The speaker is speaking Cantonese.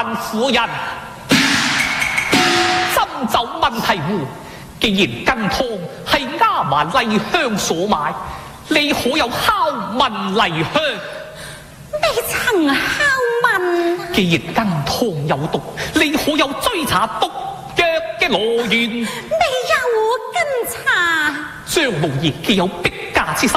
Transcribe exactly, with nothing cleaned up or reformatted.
問夫人，斟酒問題壺，既然羹湯係丫鬟麗香所買，你可有拷問麗香？ 未曾拷問。 既然羹湯有毒，你可有追查毒藥嘅來源？ 未有跟查。 張無儀既有逼嫁之心，